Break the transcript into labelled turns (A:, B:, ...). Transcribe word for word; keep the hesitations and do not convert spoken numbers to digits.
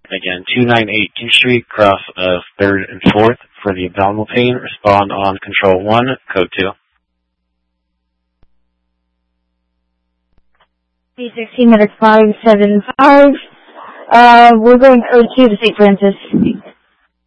A: Again, two ninety-eight King Street, cross of third and fourth for the abdominal pain. Respond on control one, code two.
B: B sixteen minutes five seven five. Uh, we're going code two to Saint Francis.